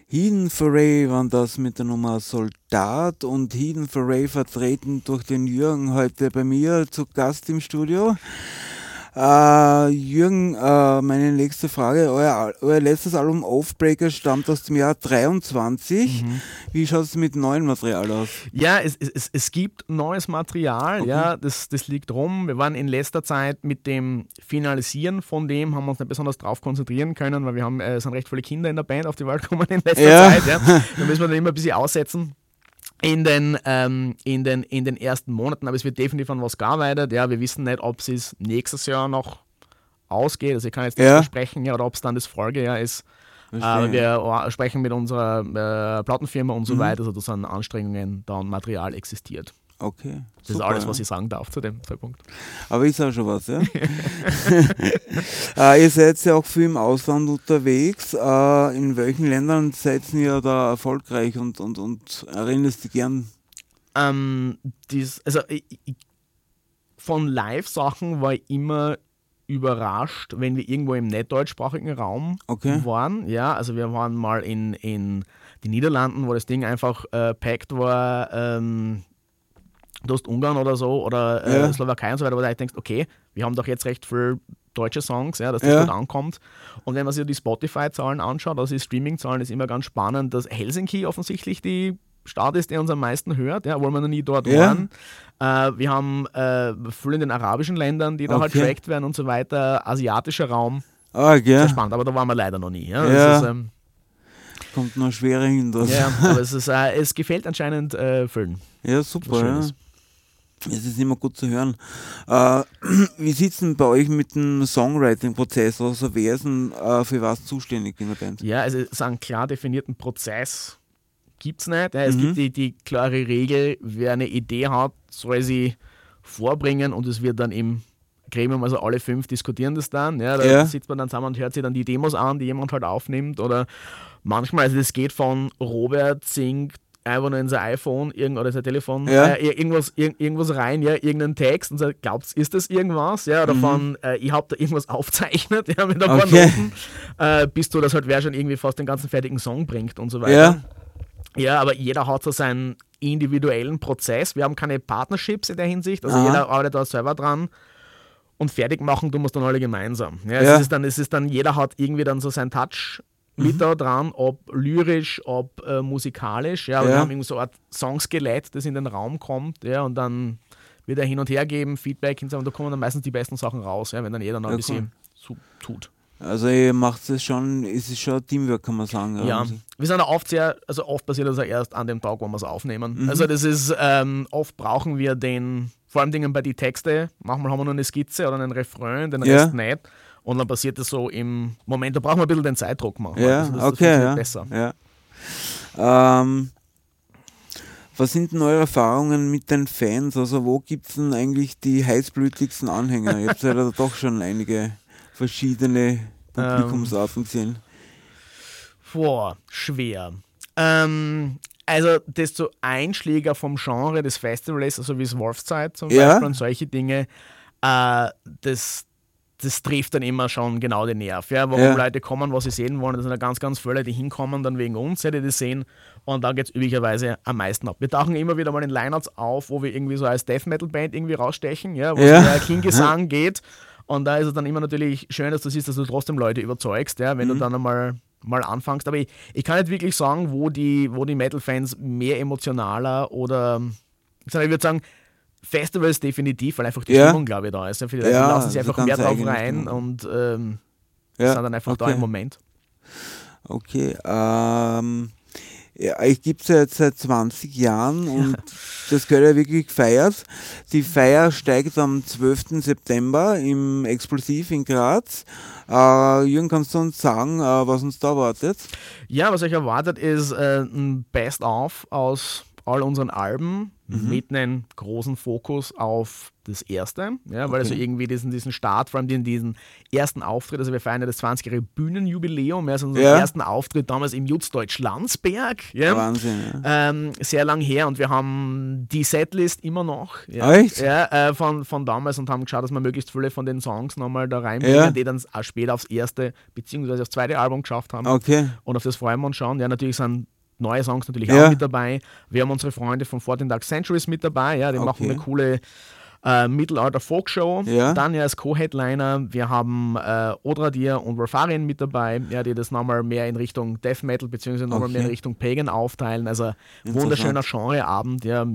Hidden Foray waren das mit der Nummer Soldat und Hidden Foray vertreten durch den Jürgen heute bei mir zu Gast im Studio. Jürgen, meine nächste Frage. Euer letztes Album Oathbreaker stammt aus dem Jahr 23. Wie schaut es mit neuem Material aus? Ja, es gibt neues Material, Okay. ja, das liegt rum. Wir waren in letzter Zeit mit dem Finalisieren von dem, haben wir uns nicht besonders drauf konzentrieren können, weil wir haben, sind recht viele Kinder in der Band auf die Welt gekommen in letzter Ja. Zeit. Ja. Da müssen wir dann immer ein bisschen aussetzen. In den ersten Monaten, aber es wird definitiv an was gearbeitet. Ja, wir wissen nicht, ob es nächstes Jahr noch ausgeht. Also ich kann jetzt nicht Ja. versprechen, ja, oder ob es dann das Folgejahr ist. Verstehe. Wir sprechen mit unserer Plattenfirma und so weiter, also da sind Anstrengungen, da und Material existiert. Okay. Das ist alles, was ich sagen darf zu dem Zeitpunkt. Aber ist auch schon was, ja? Ihr seid ja auch viel im Ausland unterwegs. In welchen Ländern seid ihr da erfolgreich und erinnerst du gern? Von Live-Sachen war ich immer überrascht, wenn wir irgendwo im nicht deutschsprachigen Raum Okay. waren. Ja, also wir waren mal in den Niederlanden, wo das Ding einfach packt war. Du hast Ungarn oder so oder Ja. Slowakei und so weiter, wo du halt denkst, okay, wir haben doch jetzt recht viel deutsche Songs, ja, dass das Ja. gut ankommt. Und wenn man sich die Spotify-Zahlen anschaut, also die Streaming-Zahlen, ist immer ganz spannend, dass Helsinki offensichtlich die Stadt ist, der uns am meisten hört, ja, obwohl wir noch nie dort Ja. waren. Wir haben viel in den arabischen Ländern, die da halt Okay. tracked werden und so weiter. Asiatischer Raum, Sehr sehr spannend, aber da waren wir leider noch nie. Ja. Ja. Das ist, Kommt noch schwerer hin. Das. ja, aber es gefällt anscheinend vielen. Ja, Was super. Ja. Schönes. Es ist immer gut zu hören. Wie sieht es denn bei euch mit dem Songwriting-Prozess aus? Also wer ist denn für was zuständig in der Band? Ja, also so einen klar definierten Prozess gibt es nicht. Ja, es gibt die klare Regel, wer eine Idee hat, soll sie vorbringen und es wird dann im Gremium, also alle 5 diskutieren das dann. Ja, da Ja. sitzt man dann zusammen und hört sich dann die Demos an, die jemand halt aufnimmt. Oder manchmal, also das geht von Robert singt einfach nur in sein iPhone oder sein Telefon Ja. irgendwas rein, ja, irgendeinen Text und sagt, glaubst ist das irgendwas? Ja, oder von ich habe da irgendwas aufzeichnet, ja, mit ein paar Okay. Noten, bis du das halt wer schon irgendwie fast den ganzen fertigen Song bringt und so weiter. Ja. Ja, aber jeder hat so seinen individuellen Prozess. Wir haben keine Partnerships in der Hinsicht, also Aha. jeder arbeitet da selber dran und fertig machen tun wir es dann alle gemeinsam. Ja, Ja. es ist dann, jeder hat irgendwie dann so seinen Touch mit da dran, ob lyrisch, ob musikalisch. Ja, Ja. wir haben irgendwie so eine Art Songskelett, das in den Raum kommt, ja, und dann wird er hin und her geben, Feedback und so, und da kommen dann meistens die besten Sachen raus, ja, wenn dann jeder noch ein Ja, bisschen so tut. Also ihr macht es schon, es ist schon Teamwork, kann man sagen. Ja, wir sind auch oft oft passiert das ja erst an dem Tag, wo wir es aufnehmen. Also das ist, oft brauchen wir vor allem Dingen bei den Texten, manchmal haben wir nur eine Skizze oder einen Refrain, den Ja. Rest nicht. Und dann passiert das so im Moment, da brauchen wir ein bisschen den Zeitdruck machen. Ja, das okay, ja. besser. Ja. Was sind denn eure Erfahrungen mit den Fans? Also wo gibt es denn eigentlich die heißblütigsten Anhänger? Ihr habt ja da doch schon einige verschiedene Publikumsarten gesehen. Boah, schwer. Also desto Einschläger vom Genre des Festivals, also wie es Wolfszeit zum Ja. Beispiel und solche Dinge, das trifft dann immer schon genau den Nerv. Ja? Warum Ja. Leute kommen, was sie sehen wollen, das sind ja ganz, ganz viele, die hinkommen, dann wegen uns, die das sehen, und da geht es üblicherweise am meisten ab. Wir tauchen immer wieder mal in Lineups auf, wo wir irgendwie so als Death Metal Band irgendwie rausstechen, ja? Wo Ja. es mehr King Gesang geht, und da ist es dann immer natürlich schön, dass du siehst, dass du trotzdem Leute überzeugst, ja? Wenn du dann einmal mal anfängst, aber ich kann nicht wirklich sagen, wo die Metal-Fans mehr emotionaler oder, ich würde sagen, Festivals definitiv, weil einfach die Ja. Stimmung, glaube ich, da ist. Ja, viele Leute Ja, lassen sich also einfach mehr ganz drauf eigene rein Stimmung. und Ja, sind dann einfach da okay. im Moment. Okay, ja, ich gebe es ja jetzt seit 20 Jahren und das gehört ja wirklich gefeiert. Die Feier steigt am 12. September im Explosiv in Graz. Jürgen, kannst du uns sagen, was uns da erwartet? Ja, was euch erwartet, ist ein Best-of aus all unseren Alben mit einem großen Fokus auf das erste, ja, weil also irgendwie diesen Start, vor allem diesen ersten Auftritt, also wir feiern ja das 20-jährige Bühnenjubiläum, also unseren ersten Auftritt damals im Jutzdeutsch Landsberg. Ja. Wahnsinn, sehr lang her und wir haben die Setlist immer noch Echt? von damals und haben geschaut, dass wir möglichst viele von den Songs nochmal da reinbringen, die dann auch später aufs erste bzw. aufs zweite Album geschafft haben. Okay. Und auf das freuen wir uns schon. Ja, natürlich sind neue Songs natürlich auch mit dabei. Wir haben unsere Freunde von 14 Dark Centuries mit dabei, ja, die machen eine coole Mittelalter-Folkshow, dann als Co-Headliner. Wir haben Odradir und Wolfarien mit dabei, ja, die das nochmal mehr in Richtung Death Metal bzw. nochmal mehr in Richtung Pagan aufteilen. Also wunderschöner Genreabend, ja,